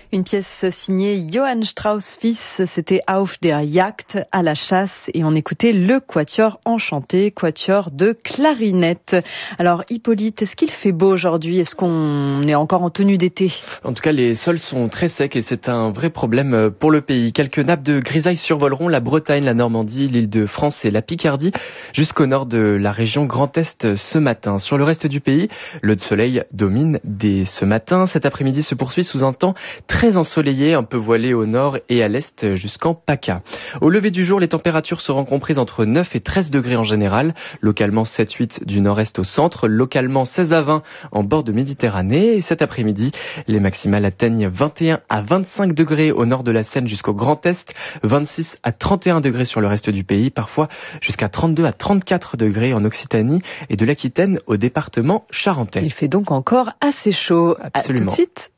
Une pièce signée Johann Strauss fils, c'était Auf der Jagd, à la chasse, et on écoutait le Quatuor Enchanté, quatuor de clarinette. Alors Hippolyte, est-ce qu'il fait beau aujourd'hui? Est-ce qu'on est encore en tenue d'été? En tout cas, les sols sont très secs et c'est un vrai problème pour le pays. Quelques nappes de grisaille survoleront la Bretagne, la Normandie, l'Île-de-France et la Picardie, jusqu'au nord de la région Grand Est ce matin. Sur le reste du pays, le soleil domine dès ce matin. Cet après-midi se poursuit sous un temps très ensoleillé, un peu voilé au nord et à l'est jusqu'en PACA. Au lever du jour, les températures seront comprises entre 9 et 13 degrés en général, localement 7-8 du nord-est au centre, localement 16 à 20 en bord de Méditerranée. Et cet après-midi, les maximales atteignent 21 à 25 degrés au nord de la Seine jusqu'au Grand Est, 26 à 31 degrés sur le reste du pays, parfois jusqu'à 32 à 34 degrés en Occitanie et de l'Aquitaine au département charentais. Il fait donc encore assez chaud. Absolument. À tout de suite.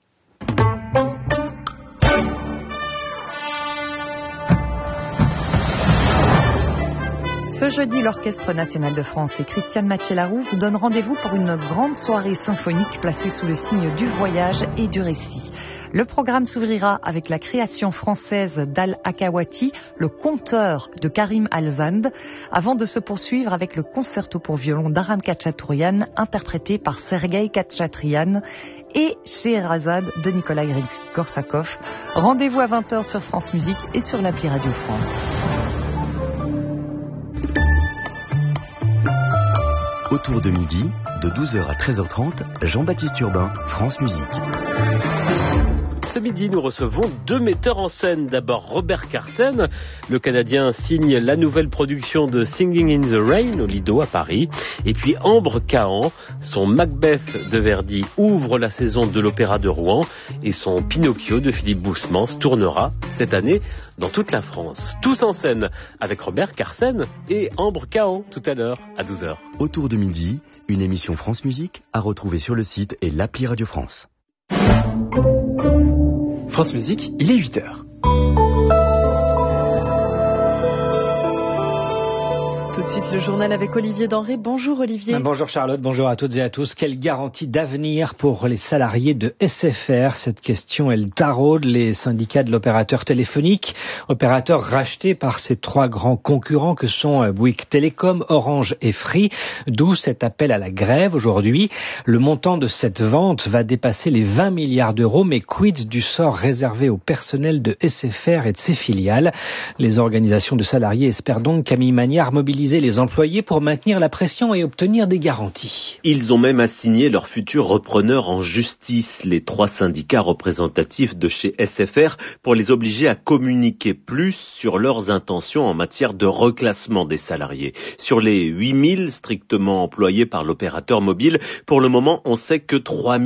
Ce jeudi, l'Orchestre national de France et Christiane Mathieu-Laroux vous donnent rendez-vous pour une grande soirée symphonique placée sous le signe du voyage et du récit. Le programme s'ouvrira avec la création française d'Al Akawati, le conteur de Karim Al-Zand, avant de se poursuivre avec le concerto pour violon d'Aram Khachaturian, interprété par Sergueï Khatchatrian, et Scheherazade de Nikolai Rimsky-Korsakov. Rendez-vous à 20h sur France Musique et sur l'appli Radio France. Autour de midi, de 12h à 13h30, Jean-Baptiste Urbain, France Musique. Ce midi, nous recevons deux metteurs en scène. D'abord, Robert Carsen. Le Canadien signe la nouvelle production de Singing in the Rain au Lido à Paris. Et puis Ambre Cahan. Son Macbeth de Verdi ouvre la saison de l'Opéra de Rouen. Et son Pinocchio de Philippe Boussemans tournera cette année dans toute la France. Tous en scène avec Robert Carsen et Ambre Cahan tout à l'heure à 12h. Autour de midi, une émission France Musique à retrouver sur le site et l'appli Radio France. France Musique, il est 8h. Tout de suite, le journal avec Olivier Denré. Bonjour Olivier. Bonjour Charlotte, bonjour à toutes et à tous. Quelle garantie d'avenir pour les salariés de SFR? Cette question, elle taraude les syndicats de l'opérateur téléphonique, opérateur racheté par ses trois grands concurrents que sont Bouygues Télécom, Orange et Free, d'où cet appel à la grève aujourd'hui. Le montant de cette vente va dépasser les 20 milliards d'euros, mais quid du sort réservé au personnel de SFR et de ses filiales? Les organisations de salariés espèrent donc Camille Magnard mobiliser les employés pour maintenir la pression et obtenir des garanties. Ils ont même assigné leur futur repreneur en justice, les trois syndicats représentatifs de chez SFR, pour les obliger à communiquer plus sur leurs intentions en matière de reclassement des salariés. Sur les 8000 strictement employés par l'opérateur mobile, pour le moment, on sait que 3000